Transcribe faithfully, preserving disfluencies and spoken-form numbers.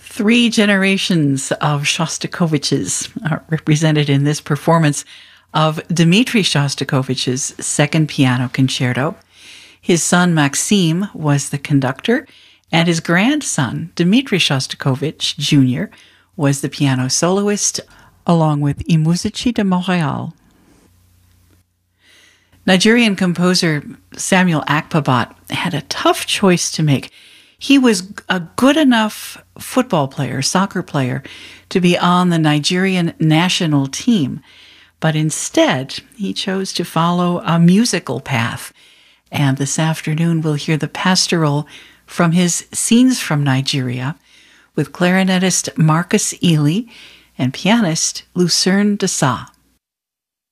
Three generations of Shostakoviches are represented in this performance of Dmitri Shostakovich's Second Piano Concerto. His son Maxim was the conductor, and his grandson Dmitri Shostakovich Junior was the piano soloist, along with I Musici de Montréal. Nigerian composer Samuel Akpabot had a tough choice to make. He was a good enough football player, soccer player, to be on the Nigerian national team, but instead he chose to follow a musical path. And this afternoon we'll hear the pastoral from his Scenes from Nigeria with clarinetist Marcus Ely and pianist Lucerne Dessau.